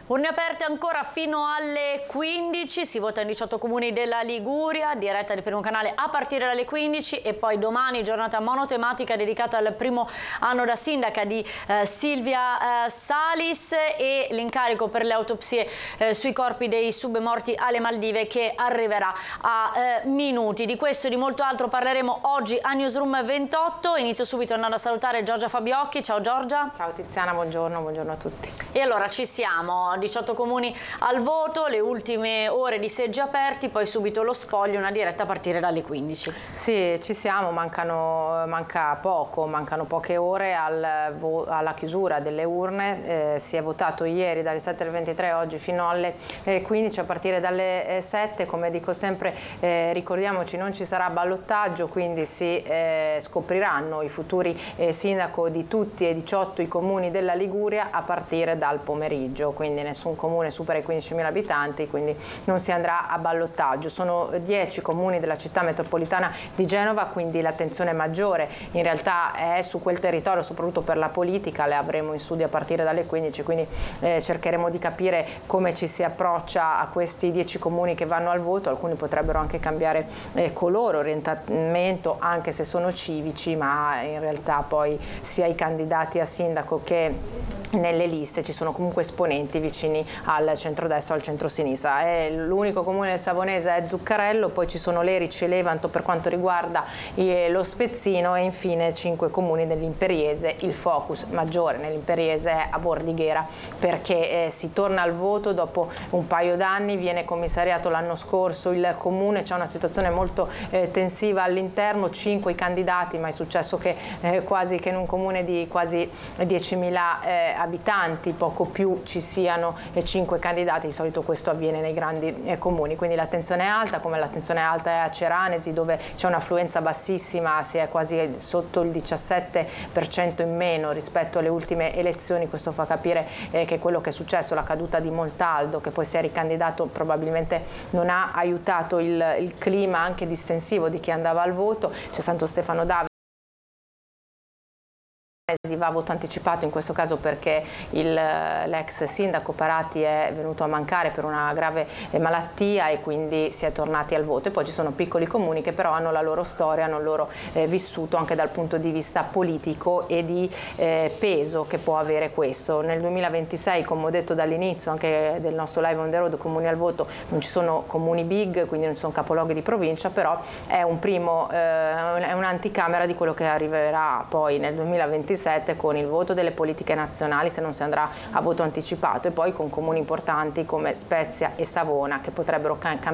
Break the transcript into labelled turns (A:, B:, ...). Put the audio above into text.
A: Urne aperte ancora fino alle 15, si vota in 18 comuni della Liguria, diretta di Primo Canale a partire dalle 15 e poi domani giornata monotematica dedicata al primo anno da sindaca di Silvia Salis e l'incarico per le autopsie sui corpi dei submorti alle Maldive che arriverà a minuti. Di questo e di molto altro parleremo oggi a Newsroom 28. Inizio subito andando a salutare Giorgia Fabiocchi. Ciao Giorgia.
B: Ciao Tiziana, buongiorno a tutti.
A: E allora ci siamo, 18 comuni al voto, le ultime ore di seggi aperti, poi subito lo spoglio, una diretta a partire dalle 15.
B: Sì, ci siamo, mancano poche ore alla chiusura delle urne. Si è votato ieri dalle 7 alle 23, oggi fino alle 15, a partire dalle 7. Come dico sempre, ricordiamoci, non ci sarà ballottaggio, quindi si scopriranno i futuri sindaco di tutti e 18 i comuni della Liguria a partire dal pomeriggio, quindi nessun comune supera i 15.000 abitanti, quindi non si andrà a ballottaggio. Sono 10 comuni della città metropolitana di Genova, quindi l'attenzione maggiore in realtà è su quel territorio, soprattutto per la politica. Le avremo in studio a partire dalle 15, quindi cercheremo di capire come ci si approccia a questi 10 comuni che vanno al voto. Alcuni potrebbero anche cambiare colore, orientamento, anche se sono civici, ma in realtà poi sia i candidati a sindaco che nelle liste ci sono comunque esponenti vicini al centrodestra o al centrosinistra. L'unico comune del Savonese è Zuccarello, poi ci sono Lerici e Levanto per quanto riguarda lo Spezzino e infine 5 comuni dell'Imperiese. Il focus maggiore nell'Imperiese è a Bordighera perché si torna al voto dopo un paio d'anni, viene commissariato l'anno scorso il comune, c'è una situazione molto tensiva all'interno, 5 i candidati, ma è successo che quasi che in un comune di quasi 10.000 abitanti, poco più, ci siano 5 candidati. Di solito questo avviene nei grandi comuni, quindi l'attenzione è alta, come l'attenzione è alta è a Ceranesi, dove c'è un'affluenza bassissima, si è quasi sotto il 17% in meno rispetto alle ultime elezioni. Questo fa capire che quello che è successo, la caduta di Montaldo, che poi si è ricandidato, probabilmente non ha aiutato il clima anche distensivo di chi andava al voto. C'è Santo Stefano d'Ave, va a voto anticipato in questo caso perché l'ex sindaco Parati è venuto a mancare per una grave malattia e quindi si è tornati al voto. E poi ci sono piccoli comuni che però hanno la loro storia, hanno il loro vissuto anche dal punto di vista politico e di peso che può avere questo. Nel 2026, come ho detto dall'inizio anche del nostro live on the road, comuni al voto, non ci sono comuni big, quindi non ci sono capoluoghi di provincia, però è è un'anticamera di quello che arriverà poi nel 2026 con il voto delle politiche nazionali, se non si andrà a voto anticipato, e poi con comuni importanti come Spezia e Savona che potrebbero cambiare